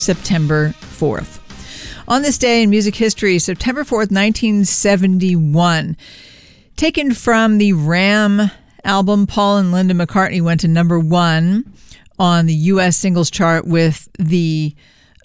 September 4th. On this day in music history, September 4th, 1971, taken from the Ram album, Paul and Linda McCartney went to number one on the U.S. singles chart with the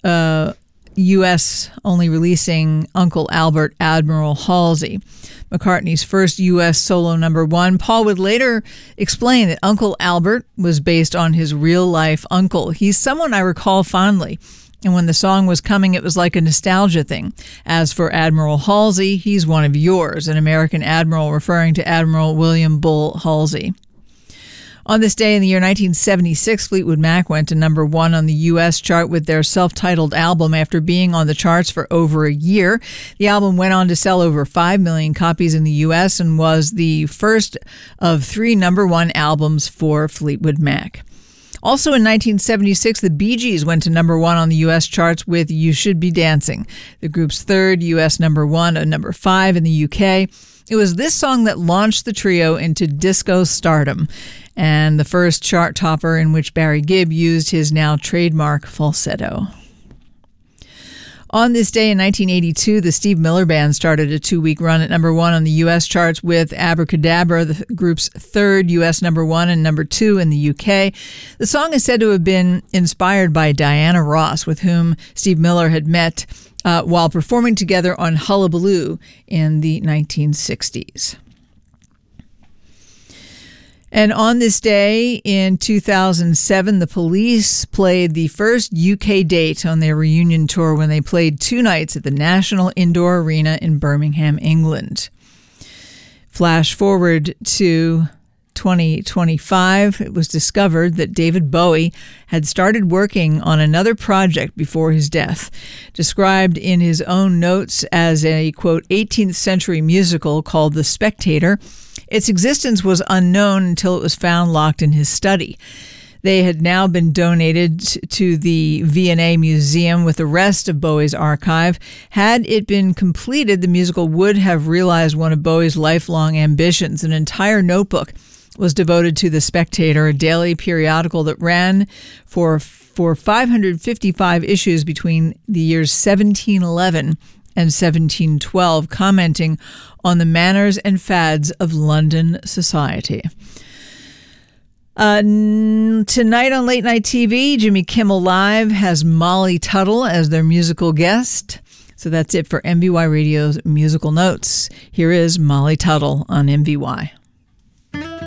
U.S. only releasing Uncle Albert, Admiral Halsey, McCartney's first U.S. solo number one. Paul would later explain that Uncle Albert was based on his real-life uncle. He's someone I recall fondly, and when the song was coming, it was like a nostalgia thing. As for Admiral Halsey, he's one of yours, an American admiral referring to Admiral William Bull Halsey. On this day in the year 1976, Fleetwood Mac went to number one on the U.S. chart with their self-titled album after being on the charts for over a year. The album went on to sell over 5 million copies in the U.S. and was the first of 3 number one albums for Fleetwood Mac. Also in 1976, the Bee Gees went to number one on the U.S. charts with You Should Be Dancing, the group's third U.S. number one and number 5 in the U.K. It was this song that launched the trio into disco stardom and the first chart topper in which Barry Gibb used his now trademark falsetto. On this day in 1982, the Steve Miller Band started a 2-week run at number one on the U.S. charts with Abracadabra, the group's third U.S. number one and number 2 in the U.K. The song is said to have been inspired by Diana Ross, with whom Steve Miller had met while performing together on Hullabaloo in the 1960s. And on this day in 2007, the Police played the first UK date on their reunion tour when they played 2 nights at the National Indoor Arena in Birmingham, England. Flash forward to 2025, it was discovered that David Bowie had started working on another project before his death. Described in his own notes as a, quote, 18th century musical called The Spectator, its existence was unknown until it was found locked in his study. They had now been donated to the V&A Museum with the rest of Bowie's archive. Had it been completed, the musical would have realized one of Bowie's lifelong ambitions. An entire notebook was devoted to The Spectator, a daily periodical that ran for 555 issues between the years 1711 and 1712, commenting on the manners and fads of London society. Tonight on Late Night TV, Jimmy Kimmel Live has Molly Tuttle as their musical guest. So that's it for MVY Radio's Musical Notes. Here is Molly Tuttle on MVY.